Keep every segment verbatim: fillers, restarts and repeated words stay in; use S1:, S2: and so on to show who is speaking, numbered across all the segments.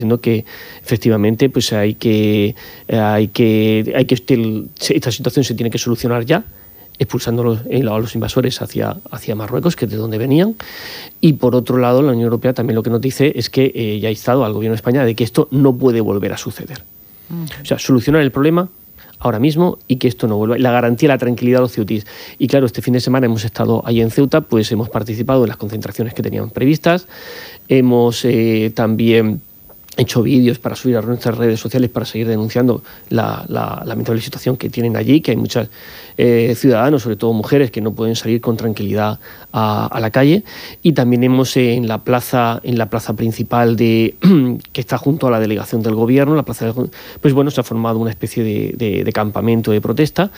S1: diciendo que efectivamente pues hay que, hay que, hay que esta situación se tiene que solucionar ya, expulsando los, a los invasores hacia, hacia Marruecos, que es de donde venían. Y por otro lado, la Unión Europea también lo que nos dice es que eh, ya ha instado al gobierno de España de que esto no puede volver a suceder. Uh-huh. O sea, solucionar el problema ahora mismo y que esto no vuelva. La garantía, la tranquilidad de los ceutíes. Y claro, este fin de semana hemos estado ahí en Ceuta, pues hemos participado en las concentraciones que teníamos previstas. Hemos eh, también hecho vídeos para subir a nuestras redes sociales para seguir denunciando la, la lamentable situación que tienen allí, que hay muchos eh, ciudadanos, sobre todo mujeres, que no pueden salir con tranquilidad a, a la calle. Y también hemos eh, en la plaza en la plaza principal de que está junto a la delegación del gobierno, la plaza de, pues bueno, se ha formado una especie de, de, de campamento de protesta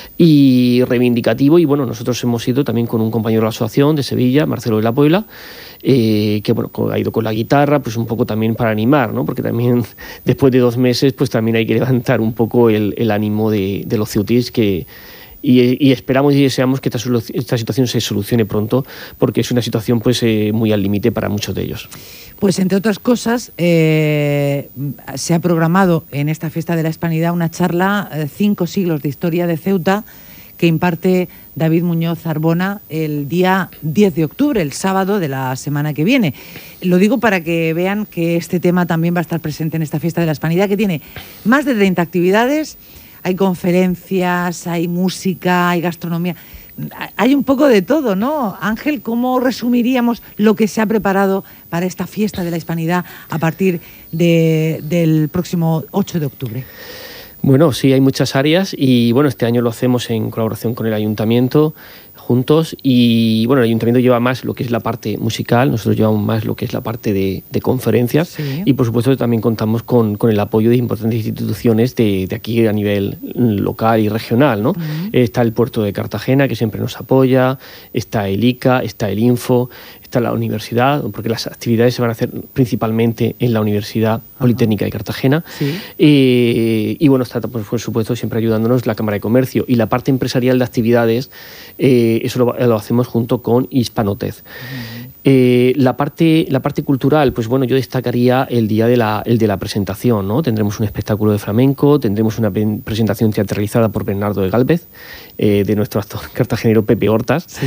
S1: y reivindicativo. Y bueno, nosotros hemos ido también con un compañero de la asociación de Sevilla, Marcelo de la Puebla, eh, que bueno, ha ido con la guitarra, pues un poco también para animar, ¿no? Porque también después de dos meses pues también hay que levantar un poco el, el ánimo de, de los ceutíes, que y, y esperamos y deseamos que esta, esta situación se solucione pronto, porque es una situación pues eh, muy al límite para muchos de ellos.
S2: Pues entre otras cosas eh, se ha programado en esta fiesta de la Hispanidad una charla eh, cinco siglos de historia de Ceuta, que imparte David Muñoz Arbona el día diez de octubre, el sábado de la semana que viene. Lo digo para que vean que este tema también va a estar presente en esta fiesta de la Hispanidad, que tiene más de treinta actividades, hay conferencias, hay música, hay gastronomía, hay un poco de todo, ¿no? Ángel, ¿cómo resumiríamos lo que se ha preparado para esta fiesta de la Hispanidad a partir de, del próximo ocho de octubre?
S1: Bueno, sí, hay muchas áreas y bueno, este año lo hacemos en colaboración con el Ayuntamiento, juntos, y bueno, el Ayuntamiento lleva más lo que es la parte musical, nosotros llevamos más lo que es la parte de, de conferencias, sí. Y por supuesto también contamos con, con el apoyo de importantes instituciones de, de aquí a nivel local y regional, ¿no? Uh-huh. Está el puerto de Cartagena, que siempre nos apoya, está el I C A, está el Info, está la universidad, porque las actividades se van a hacer principalmente en la Universidad Politécnica de Cartagena. Sí. Eh, y bueno, está pues, por supuesto siempre ayudándonos la Cámara de Comercio, y la parte empresarial de actividades, eh, eso lo, lo hacemos junto con Hispanotez. Uh-huh. Eh, la parte la parte cultural, pues bueno, yo destacaría el día de la, el de la presentación, ¿no? Tendremos un espectáculo de flamenco, tendremos una pre- presentación teatralizada por Bernardo de Gálvez, eh, de nuestro actor cartagenero Pepe Hortas. Sí.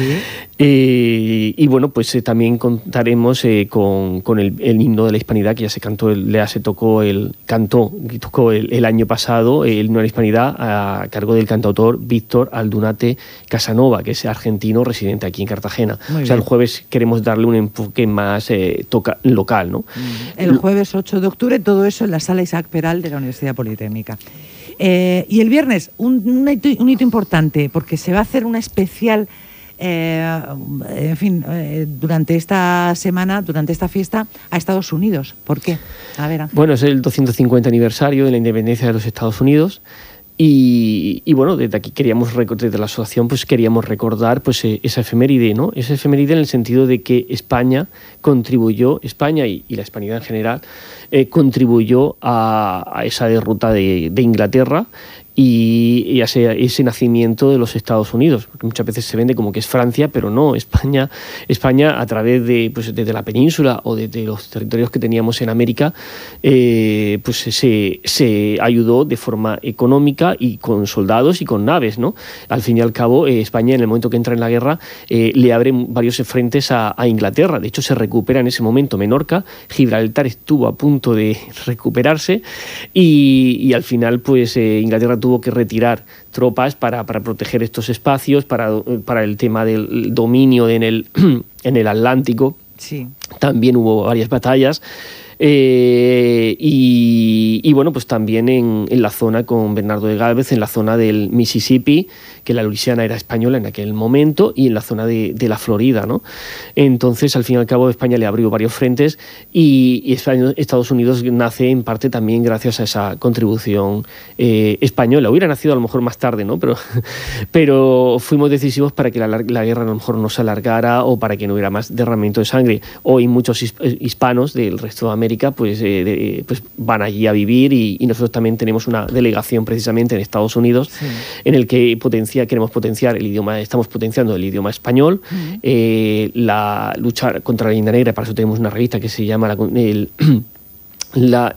S1: Eh, y bueno, pues eh, también contaremos eh, con, con el, el himno de la Hispanidad, que ya se cantó, el, ya se tocó el cantó, tocó el, el año pasado, el himno de la Hispanidad a cargo del cantautor Víctor Aldunate Casanova, que es argentino residente aquí en Cartagena. Muy o sea, bien. El jueves queremos darle un enfoque más eh, toca, local, ¿no?
S2: El jueves ocho de octubre, todo eso en la sala Isaac Peral de la Universidad Politécnica. Eh, y el viernes, un, un, hito, un hito importante, porque se va a hacer una especial, eh, en fin, eh, durante esta semana, durante esta fiesta, a Estados Unidos. ¿Por qué? A ver, Ángel.
S1: Bueno, es el doscientos cincuenta aniversario de la independencia de los Estados Unidos. Y, y bueno, desde aquí queríamos, desde la asociación, pues queríamos recordar pues esa efeméride, ¿no? Esa efeméride en el sentido de que España contribuyó, España y, y la hispanidad en general, eh, contribuyó a, a esa derrota de, de Inglaterra y, y a ese, ese nacimiento de los Estados Unidos, porque muchas veces se vende como que es Francia, pero no, España, España a través de, pues, desde la península o desde los territorios que teníamos en América, eh, pues se, se ayudó de forma económica y con soldados y con naves, ¿no? Al fin y al cabo, eh, España, en el momento que entra en la guerra, eh, le abre varios frentes a, a Inglaterra. De hecho, se recupera en ese momento Menorca, Gibraltar estuvo a punto de recuperarse y, y al final, pues eh, Inglaterra tuvo tuvo que retirar tropas para, para proteger estos espacios, para, para el tema del dominio en el, en el Atlántico. Sí. También hubo varias batallas. Eh, y, y bueno, pues también en, en la zona con Bernardo de Gálvez, en la zona del Mississippi, que la Luisiana era española en aquel momento, y en la zona de, de la Florida, ¿no? Entonces, al fin y al cabo, España le abrió varios frentes y, y España, Estados Unidos nace en parte también gracias a esa contribución eh, española. Hubiera nacido a lo mejor más tarde, ¿no? Pero, pero fuimos decisivos para que la, la guerra a lo mejor no se alargara o para que no hubiera más derramamiento de sangre. Hoy muchos hispanos del resto de América Pues, eh, de, pues van allí a vivir y, y nosotros también tenemos una delegación precisamente en Estados Unidos, sí, en el que potencia, queremos potenciar el idioma, estamos potenciando el idioma español, uh-huh. eh, la lucha contra la leyenda negra, para eso tenemos una revista que se llama la, el, la